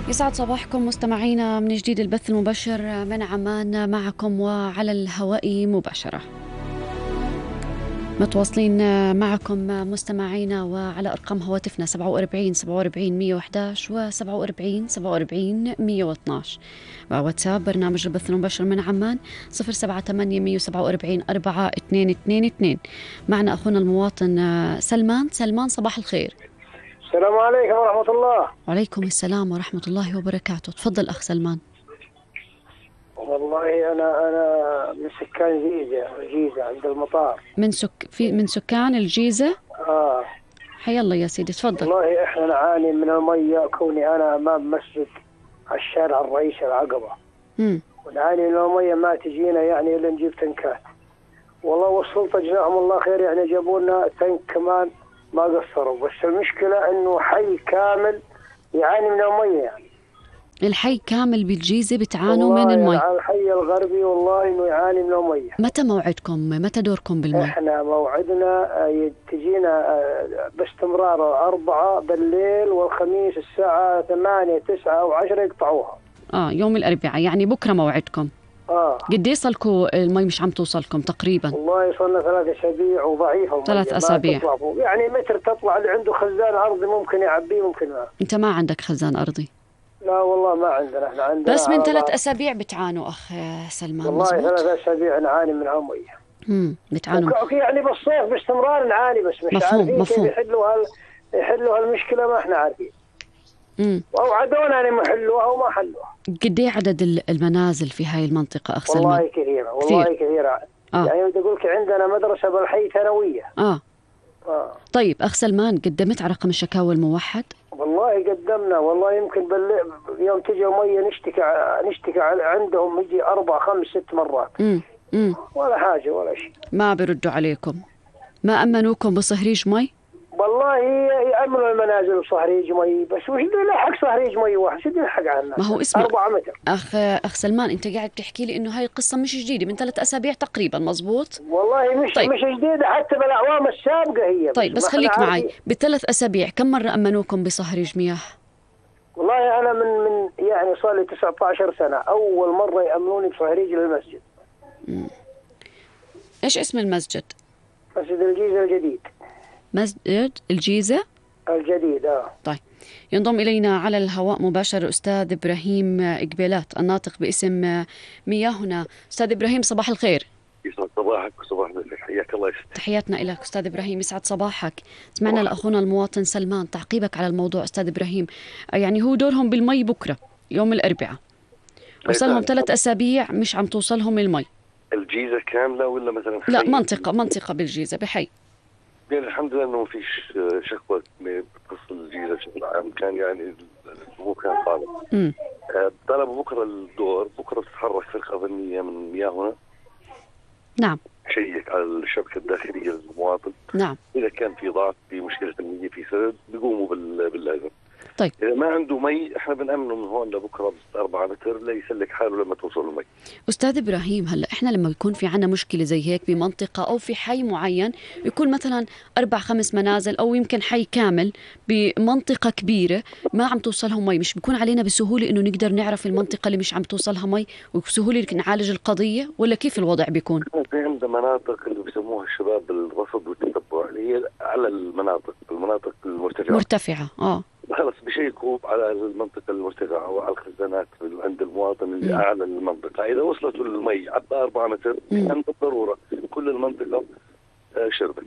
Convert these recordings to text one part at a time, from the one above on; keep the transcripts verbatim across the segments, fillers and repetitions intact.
يسعد صباحكم مستمعينا من جديد. البث المباشر من عمان معكم وعلى الهواء مباشرة. متواصلين معكم مستمعينا وعلى أرقام هواتفنا سبعة وأربعين سبعة وأربعين مية وأحد عشر و سبعة وأربعين سبعة وأربعين مية واثني عشر، وواتساب برنامج البث المباشر من عمان صفر سبعة ثمانية مية وسبعة وأربعين أربعة اثنين اثنين اثنين. معنا أخونا المواطن سلمان. سلمان صباح الخير. السلام عليكم ورحمة الله. وعليكم السلام ورحمة الله وبركاته. تفضل أخ سلمان. والله أنا أنا من سكان جيزة جيزة عند المطار. من سك في من سكان الجيزة. آه حيا الله يا سيدي، تفضل. والله إحنا نعاني من المية، كوني أنا أمام مسجد على الشارع الرئيسي العقبة. امم ونعاني من المية ما تجينا يعني إلا نجيب تنكات. والله والسلطة جزاهم الله خير يعني جابوا لنا تنك كمان ما قصروا، بس المشكلة إنه حي كامل يعاني من المية يعني. الحي كامل بالجيزة بتعانوا من المي. والله الحي الغربي والله إنه يعاني من المية. متى موعدكم؟ متى دوركم بالمي؟ احنا موعدنا تجينا باستمرار أربعة بالليل، والخميس الساعة ثمانية تسعة وعشرة يقطعوها. اه يوم الأربعاء يعني بكرة موعدكم. اه قديش صلكوا المي مش عم توصلكم تقريبا؟ والله صلنا ثلاث أسابيع وضعيفة. ثلاث أسابيع يعني متر تطلع اللي عنده خزان أرضي ممكن يعبيه ممكن ما. أنت ما عندك خزان أرضي؟ لا والله ما عندنا. احنا عندنا بس من ثلاث أسابيع بتعانوا أخ سلمان. والله مزبوط؟ ثلاث أسابيع نعاني من المية. امم بتعانوا يعني بالصيف باستمرار نعاني، بس مش مفهوم عارفين مفهوم. كيف يحلوا هال يحلوا هالمشكلة، ما احنا عارفين. امم وعدونا ان يحلوها وما حلوها. قد ايه عدد المنازل في هاي المنطقة أخ سلمان؟ والله كثيرة والله كثير. كثيرة. آه. يعني بدي أقول لك عندنا مدرسة بالحي ثانوية. آه. آه. طيب أخ سلمان، قدمت على رقم الشكاوى الموحد؟ والله قدمنا، والله يمكن بال... يوم تجي مية نشتكي نشتكي عندهم يجي أربع خمس ست مرات. امم امم ولا حاجة ولا شيء. ما بردوا عليكم؟ ما أمنوكم بصهريج مي؟ والله يأمنوا المنازل وصهريج مي، بس وش بده يلحق صهريج مي واحد؟ شو بده يلحق عنا؟ ما هو اسمع أربعة متر. أخ أخ سلمان، أنت قاعد تحكي لي إنه هاي القصة مش جديدة، من ثلاث أسابيع تقريبا، مزبوط؟ والله مش طيب. مش جديدة، حتى بالأعوام السابقة هي. طيب بس خليك معي، بثلاث أسابيع كم مرة أمنوكم بصهريج مياه؟ والله أنا من من يعني صار لي تسعة عشر سنة أول مرة يأمنوني بصهريج للمسجد. مم. إيش اسم المسجد؟ مسجد الجيزة الجديد. مسجد الجيزة الجديد. آه. طيب ينضم إلينا على الهواء مباشر أستاذ إبراهيم إقبالات الناطق باسم مياهنا. أستاذ إبراهيم صباح الخير. يسعد صباحك وصباح الخير، حياك الله. تحياتنا لك أستاذ إبراهيم، يسعد صباحك. سمعنا لأخونا المواطن سلمان تعقيبك على الموضوع أستاذ إبراهيم. يعني هو دورهم بالمي بكرة يوم الأربعاء، وصلهم ثلاث أسابيع مش عم توصلهم المي. الجيزة كاملة ولا مثلا حي؟ لا منطقة منطقة بالجيزة بحي. يعني الحمد لله انه ما فيش شكوى بتخص الجيزة بشكل عام، كان يعني الامور كان صعبة. امم طلبوا بكره الدور، بكره بتتحرك فرقة فنية من مياهنا. نعم. شيك على الشبكة الداخلية للمواطن. نعم. إذا كان في ضعف في مشكلة المية في سدد بيقوموا باللازم. طيب إذا ما عنده مي احنا بنأمنه من هون لبكره بأربعة متر ليسلك حاله لما توصل المي. أستاذ إبراهيم، هلا إحنا لما يكون في عنا مشكلة زي هيك بمنطقة أو في حي معين، يكون مثلا أربع خمس منازل أو يمكن حي كامل بمنطقة كبيرة ما عم توصلهم مي، مش بيكون علينا بسهولة إنه نقدر نعرف المنطقة اللي مش عم توصلها مي وبسهولة نعالج القضية، ولا كيف الوضع بيكون؟ في عندنا مناطق اللي بيسموها الشباب بالرصد والتتبع اللي هي على المناطق المناطق المرتفعة. مرتفعة اه. خلص بشيكوا على المنطقة المرتفعة وعلى الخزانات عند المواطن اللي م. أعلى المنطقة. إذا وصلت المي عبى أربعة متر يعني بالضرورة كل المنطقة شربت.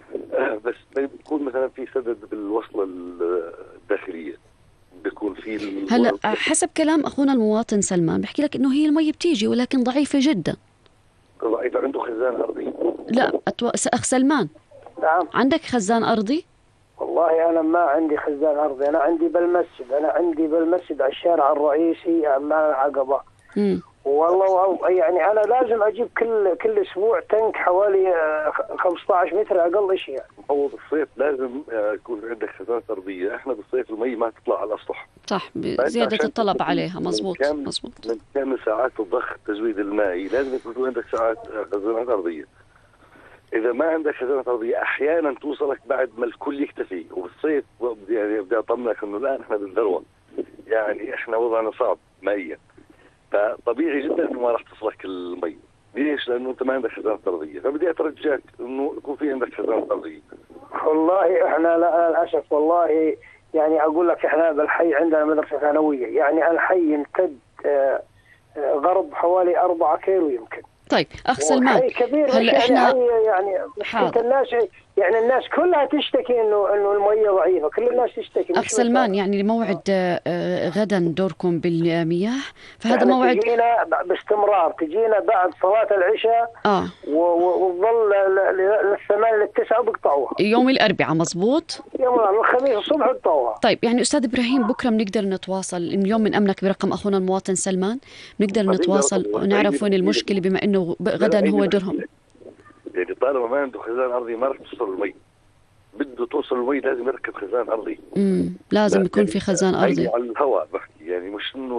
بس بيكون مثلا في سدد بالوصلة الداخلية، بيكون في هلا حسب كلام أخونا المواطن سلمان بحكي لك إنه هي المي بتيجي ولكن ضعيفة جدا. ضعيفة. عنده خزان أرضي؟ لا أتو... أخ سلمان. نعم. عندك خزان أرضي؟ والله أنا ما عندي خزان أرضي، أنا عندي بالمسجد، أنا عندي بالمسجد على الشارع الرئيسي أمام العقبة. امم والله يعني أنا لازم أجيب كل كل أسبوع تنك حوالي خمسة عشر متر أقل شيء. يعني. هو بالصيف لازم يكون عندك خزانات أرضية، إحنا بالصيف المي ما تطلع على السطح. صح، بزيادة الطلب عليها. مزبوط مزبوط. من كامل ساعات الضخ التزويد المائي لازم يكون عندك ساعات خزانات أرضية. إذا ما عندك خزانات أرضية أحيانا توصلك بعد ما الكل يكتفي، وبالصيف يعني بدي أطمنك إنه لا نحن بالذروة. يعني احنا وضعنا صعب مائيا، فطبيعي جدا انه ما راح تصلك المي. ليش؟ لانه انت ما عندك خزانه ارضيه، فبدي اترجاك انه يكون في عندك خزانه ارضيه. والله احنا للاسف والله يعني اقول لك احنا بالحي عندنا مدرسه ثانويه، يعني الحي يمتد آه، آه، غرب حوالي أربعة كيلو يمكن. طيب اخ سلمان، كبير هلا يعني احنا حي يعني مشكلة الناس، يعني الناس كلها تشتكي انه انه المية ضعيفة، كل الناس تشتكي. اخ سلمان، يعني موعد آه غدا دوركم بالمياه، فهذا يعني موعد تجينا باستمرار، تجينا بعد صلاة العشاء اه وتظل للثمان للتسعة بقطعوها يوم الأربعاء. مزبوط، يوم الخميس الصبح بقطعوها. طيب يعني أستاذ إبراهيم، بكرة بنقدر نتواصل، اليوم من أمنك برقم أخونا المواطن سلمان، بنقدر نتواصل ونعرف وين المشكلة، بما أنه غدا هو دورهم. يعني طالما ما عنده خزان أرضي ما راح توصل المي، بده توصل المي لازم يركب خزان أرضي. امم لازم يكون في خزان أرضي على الهواء بحكي، يعني مش إنه